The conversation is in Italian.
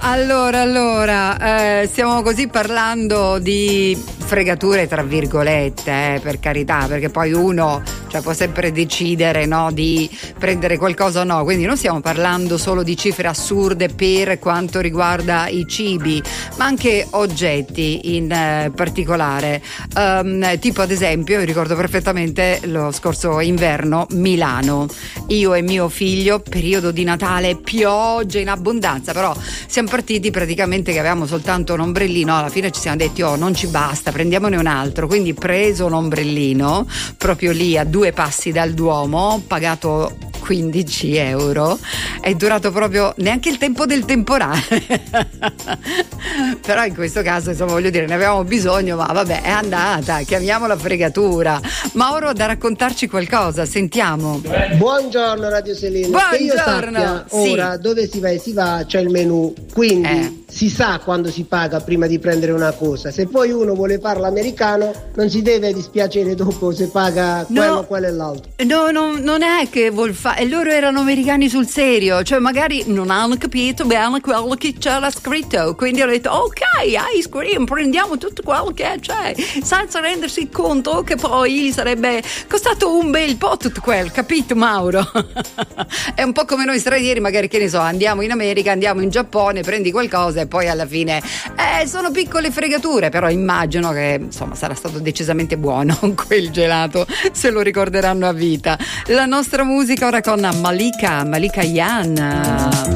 Allora, stiamo così parlando di fregature tra virgolette, per carità, perché poi uno può sempre decidere, no, di prendere qualcosa o no, quindi non stiamo parlando solo di cifre assurde per quanto riguarda i cibi, ma anche oggetti in particolare, tipo ad esempio, io ricordo perfettamente lo scorso inverno, Milano, io e mio figlio, periodo di Natale, pioggia in abbondanza, però siamo partiti praticamente che avevamo soltanto un ombrellino, alla fine ci siamo detti non ci basta, prendiamone un altro, quindi preso un ombrellino proprio lì a 2 passi dal Duomo, pagato 15 euro, è durato proprio neanche il tempo del temporale. Però in questo caso, insomma, voglio dire, ne avevamo bisogno, ma vabbè, è andata, chiamiamola fregatura. Mauro ha da raccontarci qualcosa, sentiamo. Buongiorno Radio Selena. Buongiorno. Che io sappia, ora dove si va c'è il menù, quindi si sa quando si paga prima di prendere una cosa. Se poi uno vuole farlo americano non si deve dispiacere dopo se paga quello e l'altro. No, non è che vuol fare, e loro erano americani sul serio, cioè magari non hanno capito bene quello che c'era scritto, quindi hanno detto ok, ice cream, prendiamo tutto quello che c'è, senza rendersi conto che poi gli sarebbe costato un bel po' tutto quello, capito Mauro? È un po' come noi stranieri, magari, che ne so, andiamo in America, andiamo in Giappone, prendi qualcosa e poi alla fine sono piccole fregature, però immagino che insomma sarà stato decisamente buono quel gelato, se lo ricorderanno a vita. La nostra musica ora con Malika Yan.